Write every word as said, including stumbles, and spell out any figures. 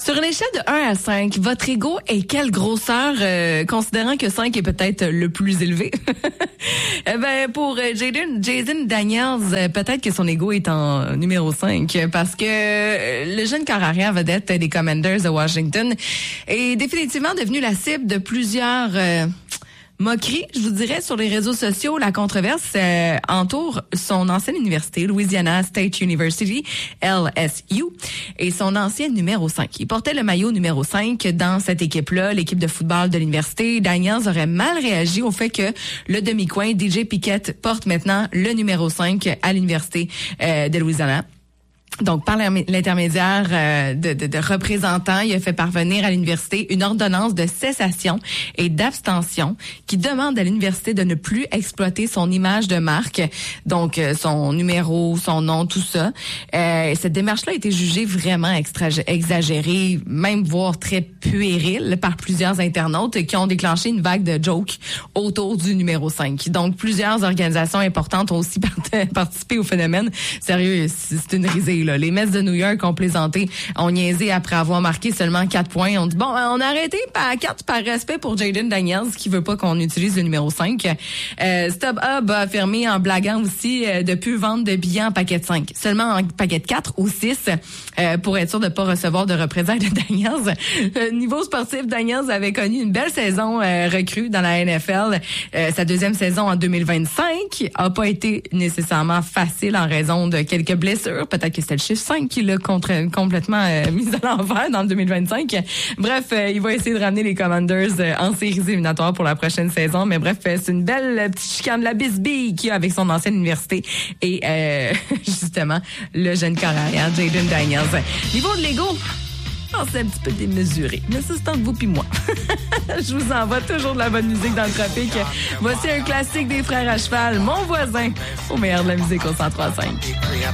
Sur une échelle de un à cinq, votre ego est quelle grosseur, euh, considérant que cinq est peut-être le plus élevé? eh ben, pour Jaden, Jaden Daniels, euh, peut-être que son ego est en numéro cinq, parce que euh, le jeune corps arrière vedette des Commanders de Washington est définitivement devenu la cible de plusieurs... Euh, moquerie, je vous dirais, sur les réseaux sociaux. La controverse euh, entoure son ancienne université, Louisiana State University, L S U, et son ancien numéro cinq. Il portait le maillot numéro cinq dans cette équipe-là, l'équipe de football de l'université. Daniels aurait mal réagi au fait que le demi-coin, D J Pickett, porte maintenant le numéro cinq à l'université euh, de Louisiana. Donc, par l'intermédiaire euh, de, de, de représentants, il a fait parvenir à l'université une ordonnance de cessation et d'abstention qui demande à l'université de ne plus exploiter son image de marque, donc euh, son numéro, son nom, tout ça. Euh, cette démarche-là a été jugée vraiment extra exagérée, même voire très puérile par plusieurs internautes qui ont déclenché une vague de jokes autour du numéro cinq. Donc, plusieurs organisations importantes ont aussi participé au phénomène. Sérieux, c'est une risée. Là. Les Mets de New York ont plaisanté, ont niaisé après avoir marqué seulement quatre points. On dit, bon, on a arrêté à quatre par respect pour Jaden Daniels, qui veut pas qu'on utilise le numéro cinq. Euh, StubHub a affirmé en blaguant aussi euh, de plus vendre de billets en paquet de cinq, seulement en paquet de quatre ou six, euh, pour être sûr de pas recevoir de représailles de Daniels. Euh, niveau sportif, Daniels avait connu une belle saison euh, recrue dans la N F L. Euh, sa deuxième saison en deux mille vingt-cinq a pas été nécessairement facile en raison de quelques blessures. Peut-être que c'était le chiffre cinq qui l'a contre, complètement euh, mis à l'envers dans le deux mille vingt-cinq. Bref, euh, il va essayer de ramener les Commanders euh, en séries éliminatoires pour la prochaine saison. Mais bref, euh, c'est une belle euh, petite chicane de la bisbille qu'il y a avec son ancienne université et euh, justement le jeune corps arrière, Jaden Daniels. Niveau de l'ego, oh, c'est un petit peu démesuré. Mais ça, c'est entre vous puis moi. Je vous envoie toujours de la bonne musique dans le tropique. Voici un classique des Frères à cheval, Mon voisin, au meilleur de la musique au cent trois cinq.